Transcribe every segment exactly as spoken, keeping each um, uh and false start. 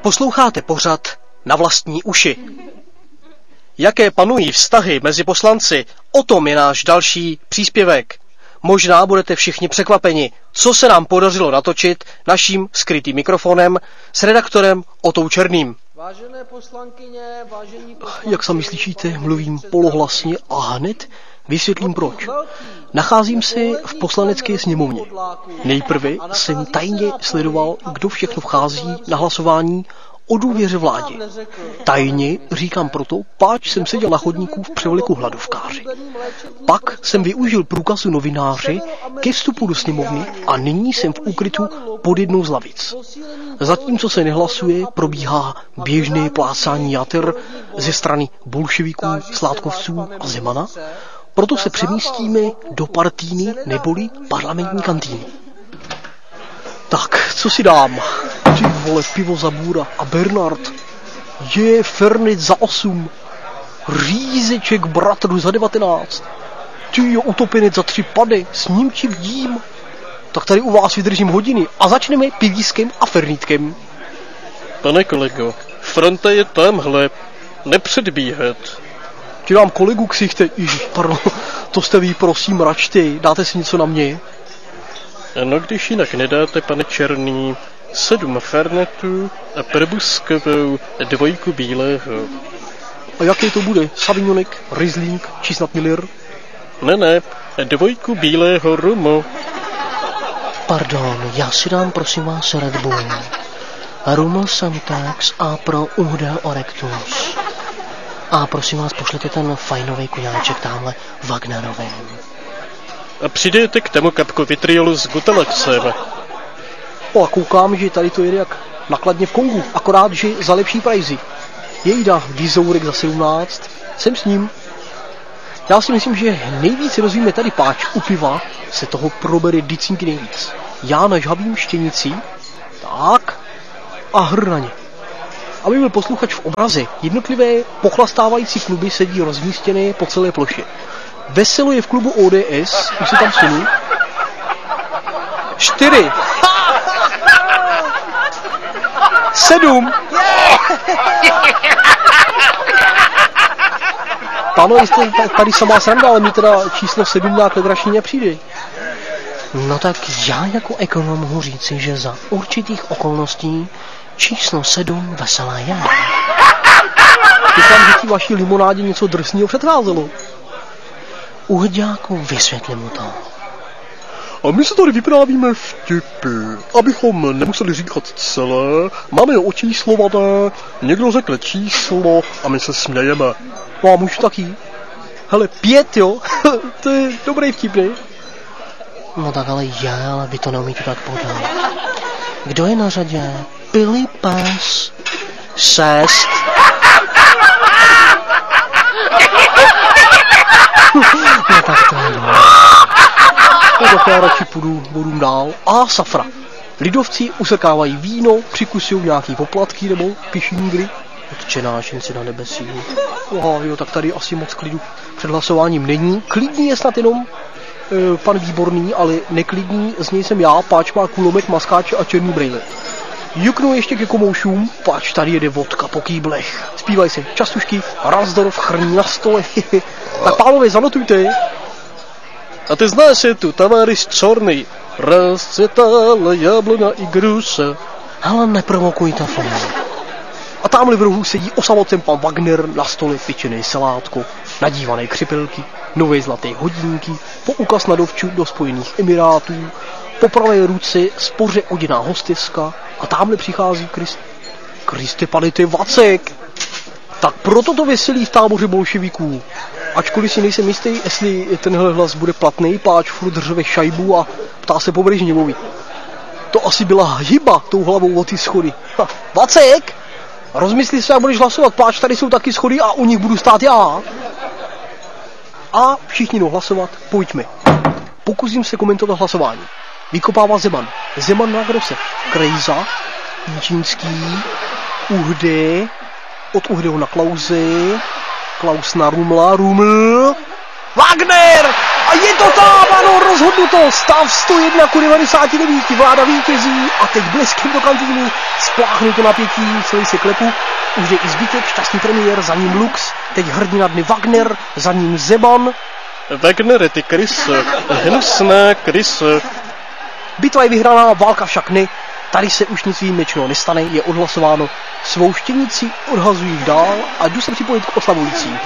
Posloucháte pořad Na vlastní uši. Jaké panují vztahy mezi poslanci, o tom je náš další příspěvek. Možná budete všichni překvapeni, co se nám podařilo natočit naším skrytým mikrofonem s redaktorem Otou Černým. Vážené poslankyně, vážení poslanci, Jak sami slyšíte, mluvím polohlasně a hned vysvětlím proč. Nacházím se v poslanecké sněmovně. Nejprve jsem tajně sledoval, kdo všechno vchází na hlasování o důvěře vládě. Tajně říkám proto, páč jsem seděl na chodníku v převleku hladovkáři. Pak jsem využil průkazu novináře ke vstupu do sněmovny a nyní jsem v úkrytu pod jednou z lavic. Zatímco se nehlasuje, probíhá běžné plácání jater ze strany bolševiků, sládkovců a Zemana, proto se přemístíme do partijní neboli parlamentní kantýny. Tak, co si dám? Ty vole, pivo za bůra a Bernard. Je Fernet za osm. Rýzeček bratru za devatenáct. Ty jo, utopenec za tři pady. S ním či vidím. Tak tady u vás vydržím hodiny a začneme pivískem a fernítkem. Pane kolego, fronta je tamhle. Nepředbíhat. Ti dám kolegu ksichte. Ježiš, pardon, to jste vy, prosím, račte. Dáte si něco na mě? No když jinak nedáte, pane Černý, sedm fernetů a prbuskovou dvojku bílého. A jaký to bude? Savignonek, Riesling či snad Miller? Ne, ne, dvojku bílého rumu. Pardon, já si dám prosím vás Red Bull. Rum Semtex a pro Uhde Orectus. A prosím vás, pošlete ten fajnový kuňáček tamhle Wagnerovým. A přidejte k tomu kapku vitriolu s Gutalaxem. O, a koukám, že tady to jede jak nakladně v Kongu, akorát, že za lepší prajzy. Jejda, Vizourek za sedmnáct, jsem s ním. Já si myslím, že nejvíc rozvíme tady páč u piva, se toho probere dicinky nejvíc. Já nažhavím štěnici, tak, a hr na ně. Aby byl posluchač v obraze, jednotlivé pochlastávající kluby sedí rozmístěné po celé ploše. Veselo je v klubu O D S, už se tam sunu. Čtyři. Sedm. Pano, jste tady samá sranda, ale mi teda číslo sedm nějak legrační nepřijde. No tak já jako ekonom mohu říci, že za určitých okolností číslo sedm veselá je. Myslím, že tí vaší limonádě něco drsného předcházelo. Uhďáku, vysvětli mu to. A my se tady vyprávíme vtipy, abychom nemuseli říkat celé, máme oči slované, někdo řekne číslo a my se smějeme. No a můžu taky. Hele, pět, jo? To je dobrý vtip, ne? No tak ale já, ale vy to neumíte tak podat. Kdo je na řadě? Pili pes. Šest. No tak to je dobré. No tak já radši půjdu bodům dál. A safra. Lidovci usekávají víno, přikusují nějaký poplatky nebo pišingry. Odčenášenci na nebesích. Aha, jo, tak tady asi moc klidu před hlasováním není. Klidný je snad jenom e, pan Výborný, ale neklidný z něj jsem já, páč má kulomet, maskáče a černý brejle. Juknu ještě ke komoušům, páč tady jede vodka po kýblech. Zpívaj se, častušky, Razdorf, chrní na stole. Tak pánové, zanotujte. A ty znáš je tu tavaris čorný, rozcvětala jablona i gruša. Ale neprovokujte fonu. A tamhle v rohu sedí osamocen pan Wagner, na stole pečené salátko, nadívané křipelky, nové zlaté hodinky, poukaz na dovču do Spojených Emirátů, po pravé ruce spoře oděná hosteska a tamhle přichází Krist... Kriste, pane, to je Vacek. Tak proto to veselí v táboře bolševiků. Ačkoliv si nejsem jistý, jestli tenhle hlas bude platný, páč furt řve šajbu a ptá se po Brežněvovi. To asi byla hyba tou hlavou o ty schody. Ha, Vacek! Rozmysli se, jak budeš hlasovat, páč, tady jsou taky schody a u nich budu stát já. A všichni jdou hlasovat, pojďme. Pokusím se komentovat hlasování. Vykopává Zeman. Zeman na Grose. Krejza, Čínský, Uhde, od Uhdeho na Klause, Klaus na Rumla, Ruml, Wagner! A je to tam, ano, rozhodnuto. Stav sto jedna ku devadesáti devíti, Vláda vítězí a teď bleskem do kantýny. Spláchnu to napětí, celý si klepu. Už je i zbytek, šťastný premiér, za ním Lux, teď hrdina dny Wagner, za ním Zeban. Wagner, ty kryse, hnusné kryse. Bitva je vyhraná, válka však ne. Tady se už nic výjimečného nestane, je odhlasováno. Svou štěnici odhazují dál a jdu se připojit k oslavujícím.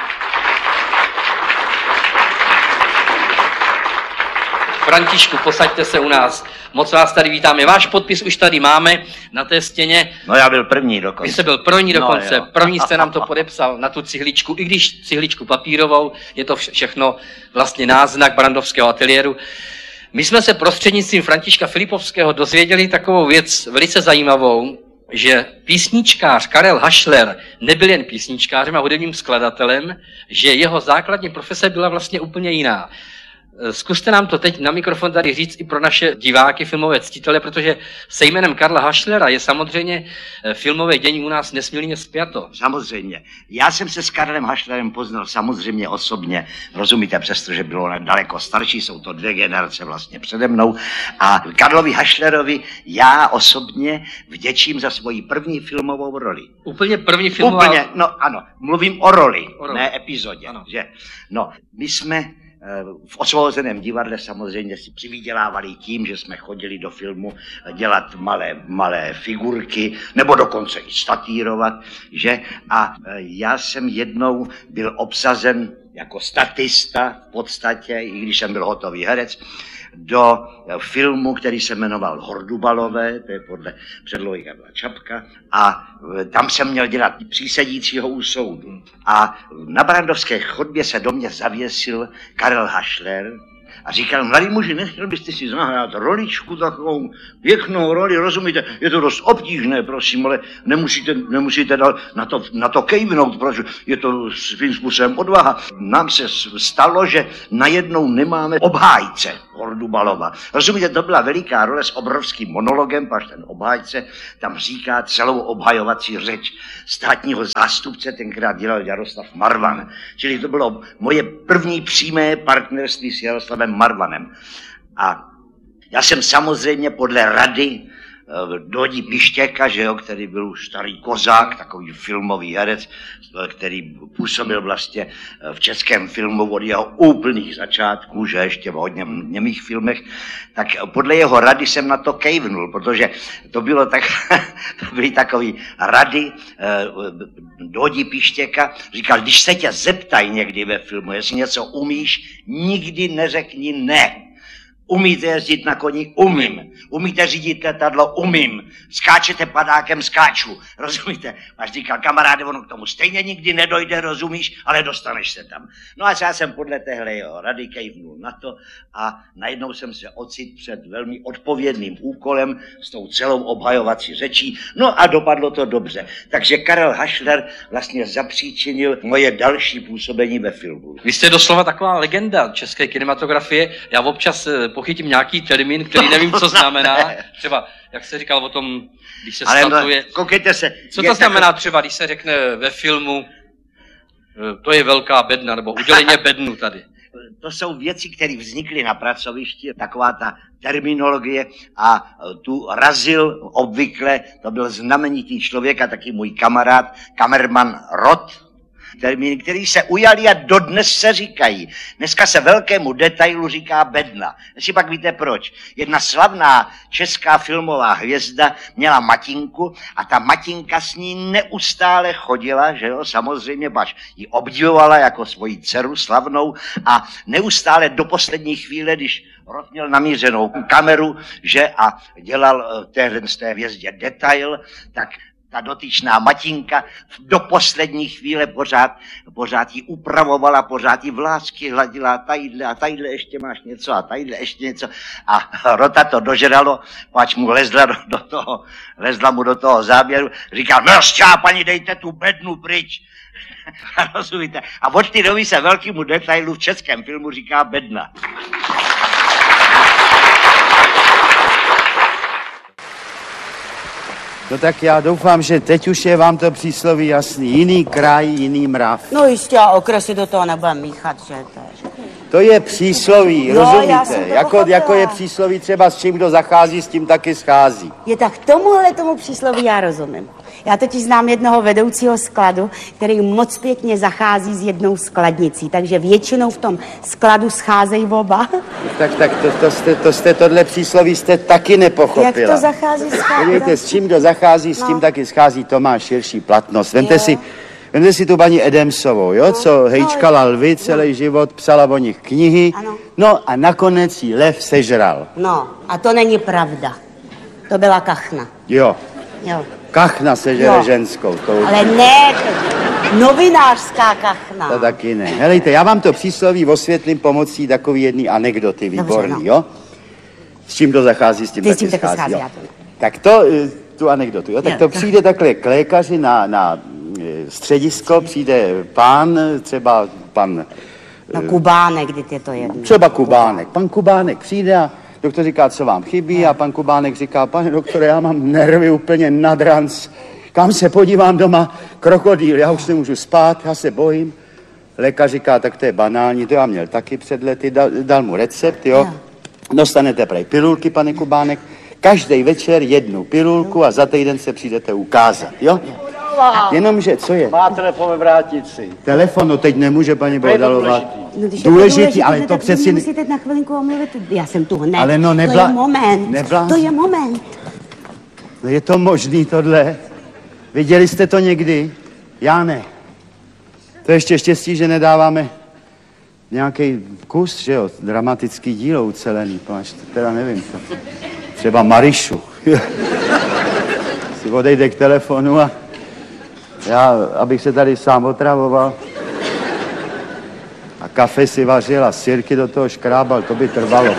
Františku, posaďte se u nás. Moc vás tady vítáme. Váš podpis už tady máme na té stěně. No já byl první dokonce. Vy jste byl první dokonce. No, první jste nám to podepsal na tu cihličku, i když cihličku papírovou, je to všechno vlastně náznak Brandovského ateliéru. My jsme se prostřednictvím Františka Filipovského dozvěděli takovou věc velice zajímavou, že písničkář Karel Hašler nebyl jen písničkářem a hudebním skladatelem, že jeho základní profese byla vlastně úplně jiná. Zkuste nám to teď na mikrofon tady říct i pro naše diváky, filmové ctitele, protože se jménem Karla Hašlera je samozřejmě filmové dění u nás nesmírně spjato. Samozřejmě. Já jsem se s Karlem Hašlerem poznal samozřejmě osobně, rozumíte, přestože bylo daleko starší, jsou to dvě generace vlastně přede mnou. A Karlovi Hašlerovi já osobně vděčím za svoji první filmovou roli. Úplně první filmová... Úplně, no ano, mluvím o roli, o roli. ne epizodě, Ano. že? No, my jsme v Osvobozeném divadle samozřejmě si přivydělávali tím, že jsme chodili do filmu dělat malé, malé figurky, nebo dokonce i statírovat, že? A já jsem jednou byl obsazen jako statista v podstatě, i když jsem byl hotový herec, do filmu, který se jmenoval Hordubalové, to je podle předlohy Karla Čapka, a tam jsem měl dělat přísedícího u soudu. A na Brandovské chodbě se do mě zavěsil Karel Hašler a říkal, mladý muži, nechtěl byste si zahrát roličku, takovou pěknou roli, rozumíte, je to dost obtížné, prosím, ale nemusíte, nemusíte na to, na to kejvnout, protože je to svým způsobem odvaha. Nám se stalo, že najednou nemáme obhájce Hordubalova. Rozumíte, to byla veliká role s obrovským monologem, až ten obhájce tam říká celou obhajovací řeč státního zástupce, tenkrát dělal Jaroslav Marvan. Čili to bylo moje první přímé partnerství s Jaroslavem Marvanem. A já jsem samozřejmě podle rady Dodí Pištěka, že jo, který byl už starý kozák, takový filmový herec, který působil vlastně v českém filmu od jeho úplných začátků, že ještě v hodně němých filmech, tak podle jeho rady jsem na to kejvnul, protože to bylo tak, to byly takový rady Dodí Pištěka, říkal, když se tě zeptají někdy ve filmu, jestli něco umíš, nikdy neřekni ne. Umíte jezdit na koni? Umím. Umíte řídit letadlo? Umím. Skáčete padákem? Skáču. Rozumíte? Až říkal, kamaráde, ono k tomu stejně nikdy nedojde, rozumíš, ale dostaneš se tam. No a já jsem podle téhle jeho rady kejvnul na to a najednou jsem se ocit před velmi odpovědným úkolem s tou celou obhajovací řečí. No a dopadlo to dobře. Takže Karel Hašler vlastně zapříčinil moje další působení ve filmu. Vy jste doslova taková legenda české kinematografie. Já občas pochytím nějaký termín, který nevím, co znamená. Třeba, jak se říkal o tom, když se statuje. Koukejte se. Co to znamená takový... třeba, když se řekne ve filmu, to je velká bedna, nebo udělení bednu tady? To jsou věci, které vznikly na pracovišti, taková ta terminologie a tu razil obvykle, to byl znamenitý člověk a taky můj kamarád, kamerman Rod, termíny, který se ujali a dodnes se říkají. Dneska se velkému detailu říká bedna. Jestli pak víte proč. Jedna slavná česká filmová hvězda měla matinku a ta matinka s ní neustále chodila, že jo, samozřejmě, baš ji obdivovala jako svoji dceru slavnou a neustále do poslední chvíle, když Rod měl namířenou kameru, že a dělal téhle z té hvězdě detail, tak ta dotyčná matinka do poslední chvíle pořád, pořád ji upravovala, pořád ji vlásky hladila, tadyhle a tadyhle ještě máš něco a tadyhle ještě něco. A Rota to dožralo, pač mu lezla do, do toho, lezla mu do toho záběru, říkal, mršťá, paní, dejte tu bednu pryč. Rozumíte? A od té doby se velkému detailu v českém filmu říká bedna. No tak já doufám, že teď už je vám to přísloví jasný. Jiný kraj, jiný mrav. No jistě, a okresy do toho nebudeme míchat, že to je. To je přísloví, No, já rozumíte? jsem to Jako, pochopila. jako je přísloví třeba s čím kdo zachází, s tím taky schází. Je tak tomuhle tomu přísloví já rozumím. Já totiž znám jednoho vedoucího skladu, který moc pěkně zachází s jednou skladnicí, takže většinou v tom skladu scházejí oba. Tak, tak to, to, jste, to jste tohle přísloví jste taky nepochopila. Jak to zachází s Podívejte, s čím kdo zachází, s tím No. taky schází, to má širší platnost. Vemte Jo. si, vemte si tu paní Edemsovou, jo, co hejčkala lvy celý život, psala o nich knihy, Ano. no a nakonec jí lev sežral. No, a to není pravda. To byla kachna. Jo, Jo. kachna sežere Jo. ženskou. To, Ale ne, novinářská kachna. to taky ne. Helejte, já vám to přísloví osvětlím pomocí takový jedný anekdoty, výborný, Dobře, no. jo? S čím to zachází, s tím Ty s taky tím taky schází, schází, jo. já to ne. Tak to, eh, tu anekdotu, jo? Tak Jo, to tak. přijde takhle k lékaři na, na eh, středisko, přijde pán, třeba pan, No Kubánek, kdy je to jedno. třeba Kubánek. Pan Kubánek přijde a doktor říká, co vám chybí, a pan Kubánek říká, pane doktore, já mám nervy úplně nad ranc. Kam se podívám doma? Krokodýl, já už nemůžu spát, já se bojím. Lékař říká, tak to je banální, to já měl taky před lety, dal, dal mu recept, jo. Dostanete prej pilulky, pane Kubánek, každý večer jednu pilulku a za týden se přijdete ukázat, jo. Jenomže, co je? Má telefon ve vrátnici. Telefon, no teď nemůže paní Bohdalová. No, když je Důležitý, ale no, to tak přeci... vy musíte na chvilinku omluvit. Já jsem tu hned. Ale no To nebla- je moment. neblázni. To je moment. No je to možný tohle? Viděli jste to někdy? Já ne. To je ještě štěstí, že nedáváme nějaký kus, že jo, dramatický dílo ucelený, máš, teda nevím, to. Třeba Marišu. Si odejde k telefonu a já, abych se tady sám otravoval a kafe si vařil a sirky do toho škrábal, to by trvalo.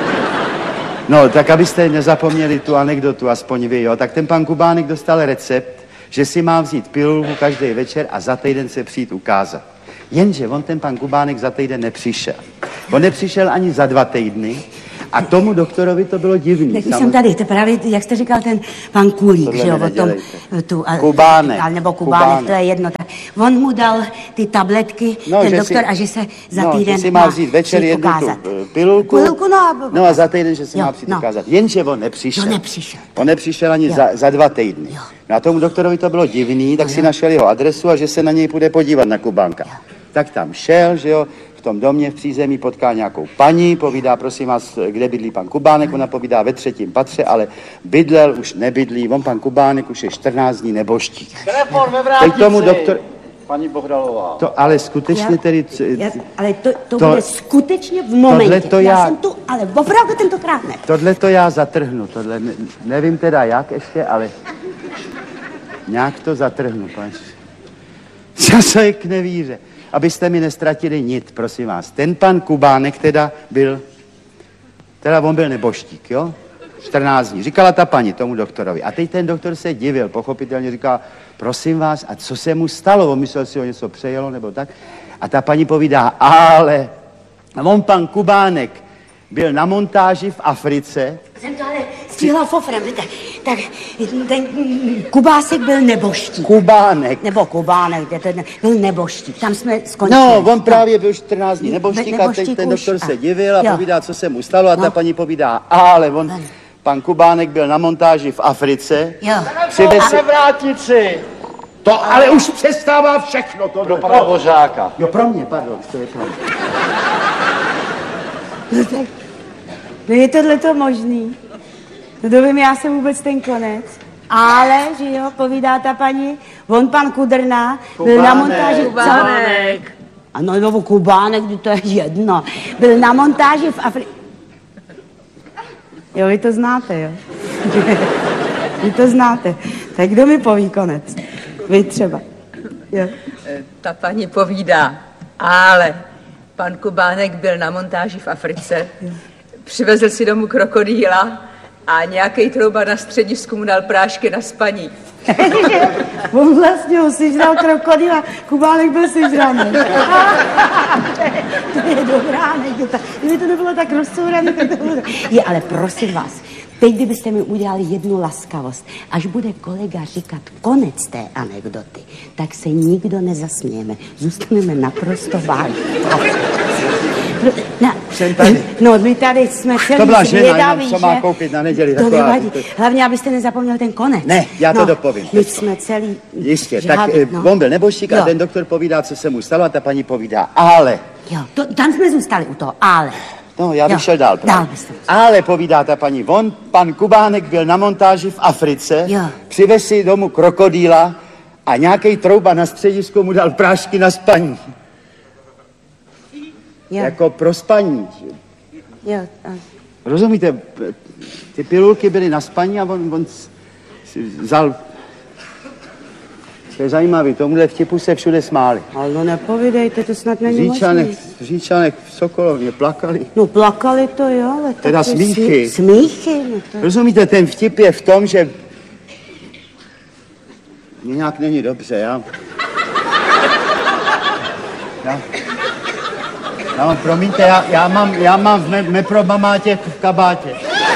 No, tak abyste nezapomněli tu anekdotu, aspoň vy, jo, tak ten pan Kubánek dostal recept, že si má vzít pilulku každý večer a za týden se přijít ukázat. Jenže on, ten pan Kubánek, za týden nepřišel. On nepřišel ani za dva týdny a tomu doktorovi to bylo divný. Tak jsem tady, to právě, jak jste říkal, ten pan Kulík, Tohle že jo, mi o tom, nedělejte. tu, a, Kubánek. a, nebo Kubánek, Kubánek. to je jedno. Tak on mu dal ty tabletky, No, ten že doktor, si- a že se za no, týden že si má vzít večer přijít jednu ukázat. tu eh, pilulku, Pilulku, no a- no a za týden, že se Jo, má přijít no. ukázat. Jenže on nepřišel. No, nepřišel. On nepřišel ani Jo. za, za dva týdny. Jo. No a tomu doktorovi to bylo divný, tak si našel jeho adresu a že se na něj půjde podívat na Kubánka. Tak tam šel, že jo, v tom domě v přízemí potká nějakou paní, povídá, prosím vás, kde bydlí pan Kubánek, ona povídá ve třetím patře, ale bydlel už nebydlí, on pan Kubánek už je čtrnáct dní neboštík. Telefon ve Teď vrátnici. tomu doktor, Paní Bohdalová. to ale skutečně Já- tedy, c- Já, ale to, to, To- bude skutečně v momentě. tohle to já... já- jsem tu, ale opravdu tentokrát ne. tohle to já zatrhnu, tohle, ne, nevím teda jak ještě, ale nějak to zatrhnu, pane. Co je k nevíře? Abyste mi nestratili nit, prosím vás. Ten pan Kubánek teda byl, teda on byl neboštík, jo? čtrnáct dní. Říkala ta paní tomu doktorovi. A teď ten doktor se divil, pochopitelně říká, prosím vás, a co se mu stalo? On myslel si, ho něco přejelo nebo tak. A ta paní povídá, ale on pan Kubánek byl na montáži v Africe. Jsem to ale stihla fofrem, víte. Tak ten mm, Kubásek byl neboštík. Kubánek. Nebo Kubánek, to- to- byl neboštík. Tam jsme skončili. No, on právě byl čtrnáct dní neboštík a teď Neboštík ten už, doktor a- se divil a jo. povídá, co se mu stalo a ta No. paní povídá, ale on, Ano. pan Kubánek byl na montáži v Africe, Jo. přivez si... Ve vrátnici. To ale už přestává všechno to. Do pana Dvořáka. Jo, pro mě, pardon, to je pro mě. No je tohleto možný. No to vím, já jsem vůbec ten konec. Ale, že jo, povídá ta paní, on pan Kudrna byl na montáži... Kubánek. Ano, no, Kubánek, to je jedno. Byl na montáži v Africe. Jo, vy to znáte, jo? Vy to znáte. Tak kdo mi poví konec? Vy třeba. Jo. Ta paní povídá, ale pan Kubánek byl na montáži v Africe, přivezl si domů krokodýla a nějaký trouba na středisku mu dal prášky na spaní. On vlastně ho sežral krokodýl a Kubánek byl sežraný. To je dobrá anekdota. Kdyby to nebylo tak rozcourané, tak to bylo... Je, ale prosím vás, teď kdybyste mi udělali jednu laskavost, až bude kolega říkat konec té anekdoty, tak se nikdo nezasmějeme. Zůstaneme naprosto vážní. No, Jsem tady. no, my tady jsme celý To byla žena, zvědaví, jenom, co má že? koupit na neděli. To taková- nevadí. Hlavně, abyste nezapomněl ten konec. Ne, já to no, dopovím. My jsme celý... Jistě, žádný, tak eh, no. on byl nebožtík a Jo. ten doktor povídá, co se mu stalo a ta paní povídá, ale... Jo, to, tam jsme zůstali u toho, ale... No, já bych Jo, šel dál. dál byste. Ale povídá ta paní, on, pan Kubánek byl na montáži v Africe, Jo. přivez si domů krokodýla a nějaký trouba na středisku mu dal prášky na spaní. Jo, Jako pro spaní. jo, a, Rozumíte, p- ty pilulky byly na spaní a on, on s- si vzal... To je zajímavý, tomuhle vtipu se všude smáli. ale no nepovídejte, to snad V není Říčanech, možný. v Říčanech v Sokolovně plakali. No plakali to, jo, ale... Teda taky smíchy. smí- Smíchy, no to... Rozumíte, ten vtip je v tom, že... Mně nějak není dobře, já... Já... Já mám, promiňte, já, já mám, já mám v me, meprobamátě v kabátě.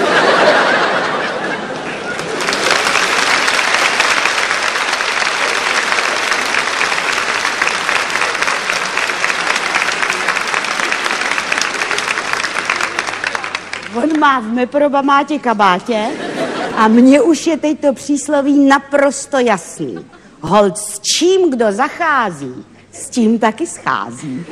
On má v meprobamátě kabátě a mně už je teď to přísloví naprosto jasný. Holt s čím kdo zachází, s tím taky schází.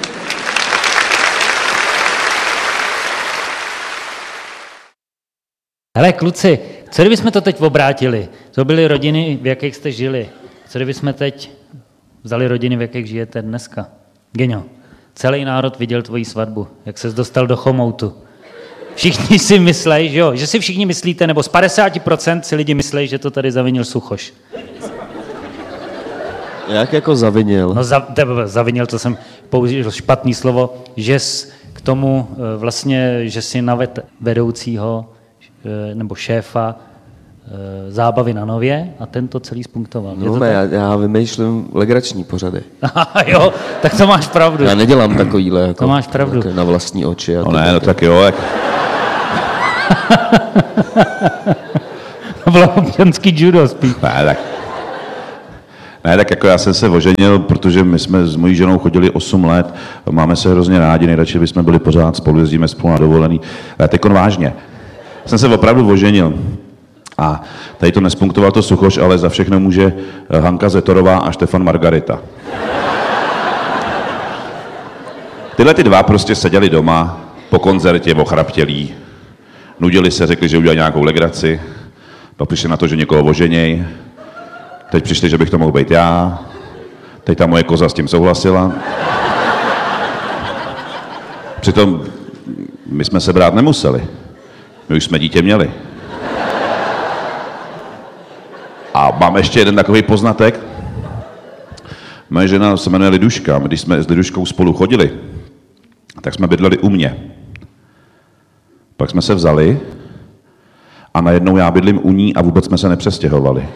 Hele, kluci, co kdybychom to teď obrátili? To byly rodiny, v jakých jste žili. Co kdybychom teď vzali rodiny, v jakých žijete dneska? Geňo, celý národ viděl tvoji svatbu, jak ses dostal do chomoutu. Všichni si myslejí, že jo, že si všichni myslíte, nebo z padesát procent si lidi myslejí, že to tady zavinil Suchoš. Jak jako zavinil? No za, tebe, zavinil, to jsem použil špatný slovo, že jsi k tomu eh, vlastně, že si naved vedoucího eh, nebo šéfa eh, zábavy na Nově a ten to celý spunktoval. Je No, to ne, tak? já, já vymýšlím legrační pořady. Jo, tak to máš pravdu. Já nedělám takovýhle jako To máš pravdu. jako na vlastní oči. A No to ne, no taky. tak jo, jak... To bylo občanský judo spíš. Ne, tak... Ne, tak jako já jsem se oženil, protože my jsme s mojí ženou chodili osm let, máme se hrozně rádi, nejradši bychom byli pořád spolu, jezdíme spolu na dovolený. Ale teď vážně. Jsem se opravdu oženil. A tady to nespunktoval to Suchoš, ale za všechno může Hanka Zetorová a Štefan Margarita. Tyhle ty dva prostě seděli doma, po koncertě ochraptělí, nudili se, řekli, že udělají nějakou legraci, pak přišli na to, že někoho oženěj, teď přišli, že bych to mohl být já, teď ta moje koza s tím souhlasila. Přitom my jsme se brát nemuseli, my už jsme dítě měli. A mám ještě jeden takový poznatek. Moje žena se jmenuje Liduška. Když jsme s Liduškou spolu chodili, tak jsme bydleli u mě. Pak jsme se vzali a najednou já bydlím u ní a vůbec jsme se nepřestěhovali.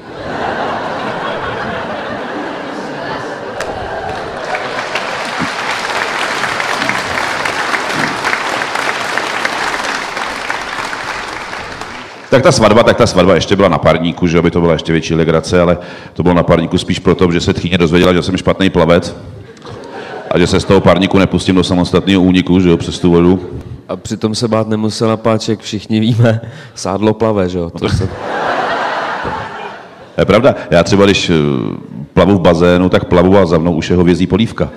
Tak ta svatba, tak ta svatba ještě byla na parníku, že aby to byla ještě větší legrace, ale to bylo na parníku spíš proto, že se tchýně dozvěděla, že jsem špatný plavec a že se z toho parníku nepustím do samostatného úniku, že jo, přes tu vodu. A přitom se bát nemusela páček, všichni víme, sádlo plave, že jo. To se... Je pravda, já třeba když plavu v bazénu, tak plavu a za mnou už je hovězí polívka.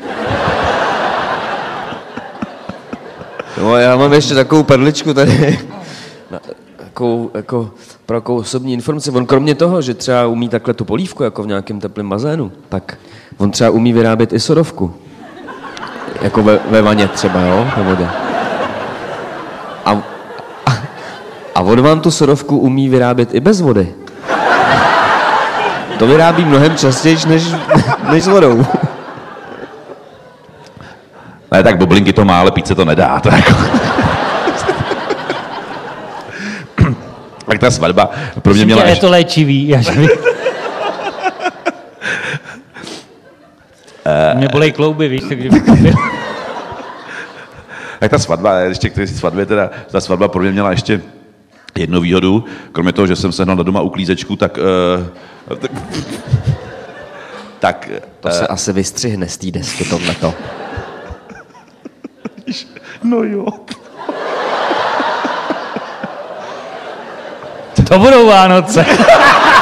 No já mám ještě takovou perličku tady. Na, takovou, jako, pro jakou osobní informaci. On kromě toho, že třeba umí takhle tu polívku, jako v nějakém teplém bazénu, tak on třeba umí vyrábět i sodovku. Jako ve, ve vaně třeba, jo, ve vodě. A, a, a on vám tu sodovku umí vyrábět i bez vody. To vyrábí mnohem častěji, než, než s vodou. Ne, tak bublinky to má, ale pít se to nedá. To jako... Tak ta svatba pro mě měla... Je to léčivý. Já mě bolej klouby, víš, tak kdyby to bylo. Tak ta svatba, ještě k té svatbě, teda, ta svatba pro mě měla ještě jednu výhodu, kromě toho, že jsem sehnal na doma uklízečku, tak... Uh, tak, tak to se uh, asi vystřihne z té desky tohleto. No jo. To budou Vánoce.